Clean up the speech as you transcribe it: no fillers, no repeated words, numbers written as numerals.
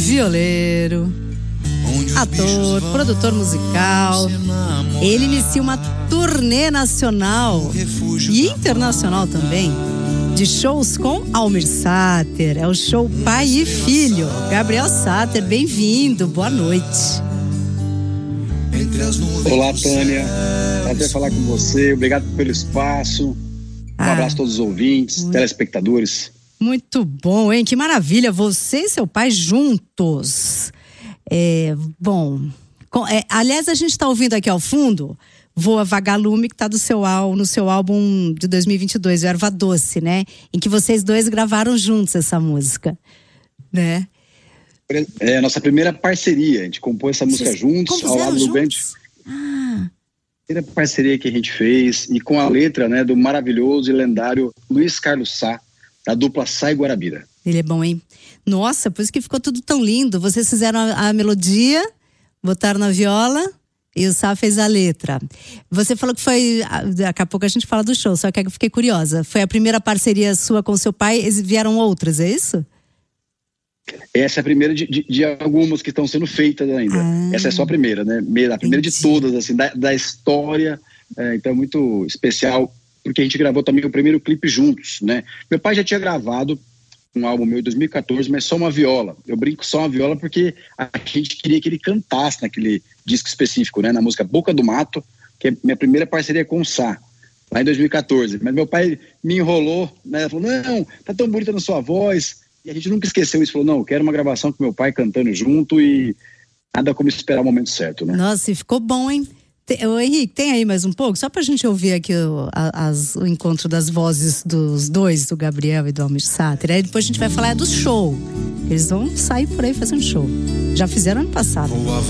violeiro, ator, produtor musical. Ele inicia uma turnê nacional e internacional também, de shows com Almir Sater. É o show Pai e Filho. Gabriel Sater, bem-vindo, boa noite. Olá, Tânia, prazer falar com você, obrigado pelo espaço. Um abraço a todos os ouvintes, telespectadores. Muito bom, hein? Que maravilha, você e seu pai juntos. Aliás, a gente está ouvindo aqui ao fundo Voa Vagalume, que está no seu álbum de 2022, Erva Doce, né? Em que vocês dois gravaram juntos essa música, né? É a nossa primeira parceria, a gente compôs essa música juntos, ao lado do grande. Primeira parceria que a gente fez, e com a letra, né, do maravilhoso e lendário Luiz Carlos Sá, da dupla Sá e Guarabira. Ele é bom, hein? Nossa, por isso que ficou tudo tão lindo. Vocês fizeram a melodia, botaram na viola e o Sá fez a letra. Você falou que foi, daqui a pouco a gente fala do show, só que eu fiquei curiosa. Foi a primeira parceria sua com seu pai, vieram outras, é isso? Essa é a primeira de algumas que estão sendo feitas ainda. Essa é só a primeira, né? A primeira de todas, assim, da história. Então é muito especial, porque a gente gravou também o primeiro clipe juntos, né? Meu pai já tinha gravado um álbum meu em 2014, mas só uma viola. Eu brinco só uma viola porque a gente queria que ele cantasse naquele disco específico, né? Na música Boca do Mato, que é minha primeira parceria com o Sá, lá em 2014. Mas meu pai me enrolou, né? Falou, não, tá tão bonita na sua voz. E a gente nunca esqueceu isso, falou, não, eu quero uma gravação com meu pai cantando junto, e nada como esperar o momento certo, né? Nossa, e ficou bom, hein? Ô, Henrique, tem aí mais um pouco? Só pra gente ouvir aqui o encontro das vozes dos dois, do Gabriel e do Almir Sater. Aí depois a gente vai falar do show. Eles vão sair por aí fazendo show. Já fizeram ano passado.